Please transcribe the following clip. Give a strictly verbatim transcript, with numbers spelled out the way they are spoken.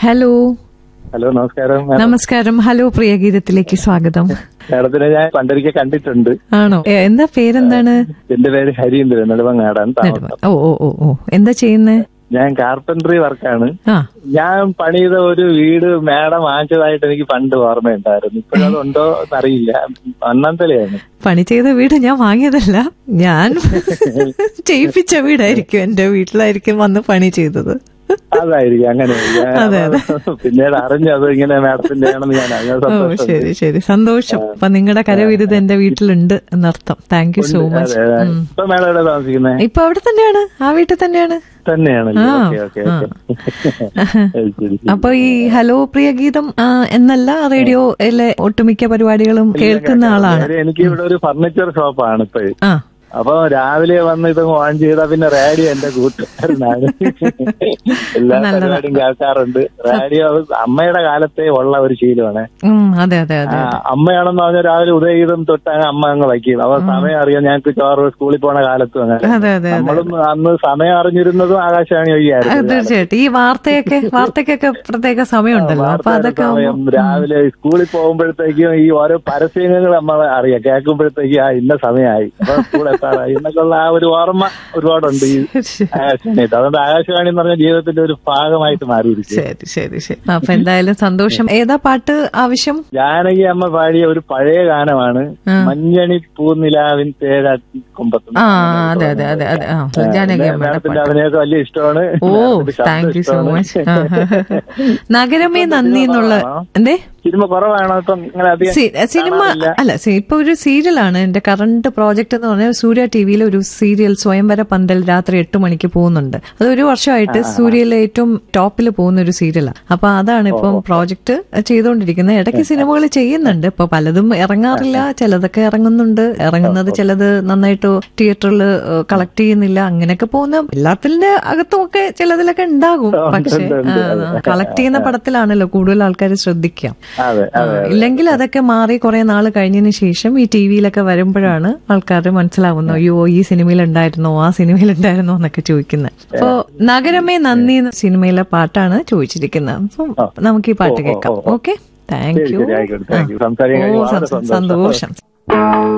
Hello hello, നമസ്കാരം. നമസ്കാരം. Hello, പ്രിയഗീതത്തിലേക്ക് സ്വാഗതം. മാഡത്തിനെ ഞാൻ പണ്ടൊരിക്കൽ കണ്ടിട്ടുണ്ട്. ആണോ? എന്താ പേരെന്താണ്? എന്റെ പേര് ഹരീന്ദ്രൻ, നെടുമങ്ങാടാണ് താമസം. ഓ ഓ ഓ ഓ എന്താ ചെയ്യുന്നേ? ഞാൻ കാർപ്പൻട്രി വർക്കാണ്. ആ ഞാൻ പണിത ഒരു വീട് മാഡം വാങ്ങിച്ചതായിട്ട് എനിക്ക് പണ്ട് ഓർമ്മയുണ്ടായിരുന്നു. ഇപ്പോഴതുണ്ടോ എന്നറിയില്ല. അണ്ണന്തലയാണ്. പണി ചെയ്ത വീട് ഞാൻ വാങ്ങിയതല്ല, ഞാൻ ചെയ്യിപ്പിച്ച വീടായിരിക്കും. എന്റെ വീട്ടിലായിരിക്കും വന്ന് പണി ചെയ്തത്. അതായിരിക്കും അങ്ങനെ. പിന്നീട് അറിഞ്ഞു അത് ഇങ്ങനെ മാഡത്തിന്റെ ആണെന്ന് ഞാൻ അറിഞ്ഞു. ശരി ശരി, സന്തോഷം. അപ്പൊ നിങ്ങളുടെ കരവിരുത് എന്റെ വീട്ടിലുണ്ട് എന്നർത്ഥം. Thank you so much. ഇപ്പൊ മാഡം എവിടെ താമസിക്കുന്നത്? ഇപ്പൊ അവിടെ തന്നെയാണ്, ആ വീട്ടിൽ തന്നെയാണ്. തന്നെയാണല്ലോ. അപ്പൊ ഈ ഹലോ പ്രിയഗീതം എന്നല്ല, റേഡിയോയിലെ ഒട്ടുമിക്ക പരിപാടികളും കേൾക്കുന്ന ആളാണ്. എനിക്ക് ഇവിടെ ഒരു ഫർണിച്ചർ ഷോപ്പാണ് ഇപ്പൊ. ആ അപ്പൊ രാവിലെ വന്ന് ഇത് ഓൺ ചെയ്താ പിന്നെ റേഡിയോ എന്റെ കൂട്ടുകാരനാണ്. എല്ലാ പരിപാടിയും കേൾക്കാറുണ്ട്. റേഡിയോ അമ്മയുടെ കാലത്തെ ഉള്ള ഒരു ശീലമാണ്. അതെ അതെ അതെ. അമ്മയാണെന്ന് പറഞ്ഞാൽ രാവിലെ ഉദയഗീതം തൊട്ടാണ് അമ്മ അങ്ങ് വയ്ക്കും. അപ്പൊ സമയം അറിയാം. ഞങ്ങൾക്ക് ചോറ് സ്കൂളിൽ പോണ കാലത്തും അങ്ങനെ നമ്മളും അന്ന് സമയം അറിഞ്ഞിരുന്നതും ആകാശവാണി വഴിയായിരുന്നു. തീർച്ചയായിട്ടും ഈ വാർത്തയൊക്കെ വാർത്തക്കൊക്കെ പ്രത്യേക സമയമുണ്ടല്ലോ. അപ്പൊ അതൊക്കെ രാവിലെ സ്കൂളിൽ പോകുമ്പോഴത്തേക്കും ഈ ഓരോ പരസ്യങ്ങൾ നമ്മൾ അറിയാം. കേൾക്കുമ്പോഴത്തേക്കും ആ ഇന്ന സമയമായി, അപ്പൊ സ്കൂൾ എന്നൊക്കെയുള്ള ആ ഒരു ഓർമ്മ ഒരുപാടുണ്ട് ഈ ആകാശവാണി. അതുകൊണ്ട് ആകാശവാണി എന്ന് പറഞ്ഞ ജീവിതത്തിന്റെ ഒരു ഭാഗമായിട്ട് മാറിയിരിക്കും. ശരി ശരി ശരി. അപ്പൊ എന്തായാലും സന്തോഷം. ഏതാ പാട്ട് ആവശ്യം? ജാനകി അമ്മ പാടിയ ഒരു പഴയ ഗാനമാണ്, മഞ്ഞണി പൂനിലാവിൻ തേരാക്കൊമ്പത്ത്. ആ അതെ അതെ അതെ അതെ. ജാനകി അമ്മയുടെ അതിനെയൊക്കെ വലിയ ഇഷ്ടമാണ്. ഓ താങ്ക് യു സോ മച്ച്. നഗരമേ നന്ദി എന്നുള്ള എന്തേ സിനിമ കുറവാണോ ഇപ്പം? സിനിമ അല്ല, ഇപ്പൊ ഒരു സീരിയലാണ് എന്റെ കറണ്ട് പ്രോജക്ട് എന്ന് പറഞ്ഞാൽ. സൂര്യ ടിവിയിൽ ഒരു സീരിയൽ സ്വയംവര പന്തൽ രാത്രി എട്ട് മണിക്ക് പോകുന്നുണ്ട്. അത് ഒരു വർഷമായിട്ട് സൂര്യയിലെ ഏറ്റവും ടോപ്പിൽ പോകുന്ന ഒരു സീരിയലാണ്. അപ്പൊ അതാണ് ഇപ്പം പ്രോജക്ട് ചെയ്തുകൊണ്ടിരിക്കുന്നത്. ഇടയ്ക്ക് സിനിമകൾ ചെയ്യുന്നുണ്ട്. ഇപ്പൊ പലതും ഇറങ്ങാറില്ല, ചിലതൊക്കെ ഇറങ്ങുന്നുണ്ട്. ഇറങ്ങുന്നത് ചിലത് നന്നായിട്ട് തിയേറ്ററിൽ കളക്ട് ചെയ്യുന്നില്ല. അങ്ങനെയൊക്കെ പോകുന്ന എല്ലാത്തിന്റെ അകത്തുമൊക്കെ ചിലതിലൊക്കെ ഉണ്ടാകും. പക്ഷെ കളക്ട് ചെയ്യുന്ന പടത്തിലാണല്ലോ കൂടുതൽ ആൾക്കാർ ശ്രദ്ധിക്കാം. ഇല്ലെങ്കിൽ അതൊക്കെ മാറി കുറെ നാൾ കഴിഞ്ഞതിന് ശേഷം ഈ ടി വിയിലൊക്കെ വരുമ്പോഴാണ് ആൾക്കാർ മനസ്സിലാവുന്നു, അയ്യോ ഈ സിനിമയിൽ ഉണ്ടായിരുന്നോ, ആ സിനിമയിൽ ഉണ്ടായിരുന്നോ എന്നൊക്കെ ചോദിക്കുന്നത്. അപ്പോ നഗരമേ നന്ദി എന്ന സിനിമയിലെ പാട്ടാണ് ചോദിച്ചിരിക്കുന്നത്. അപ്പം നമുക്ക് ഈ പാട്ട് കേൾക്കാം. Okay, thank you. സന്തോഷം.